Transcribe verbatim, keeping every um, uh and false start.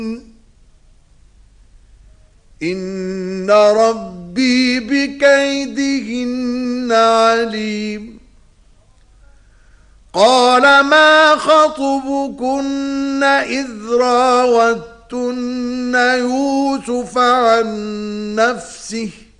إن ربي بكيدهن عليم. قال ما خطبكن إذ راوتن يوسف عن نفسه